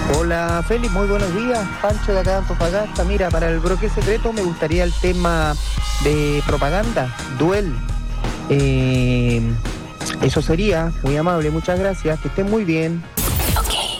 Hola Félix, muy buenos días. Pancho de acá de Antofagasta. Mira, para el bloque secreto me gustaría el tema de propaganda, Duel. Eh, Eso sería, muy amable, muchas gracias, que estén muy bien.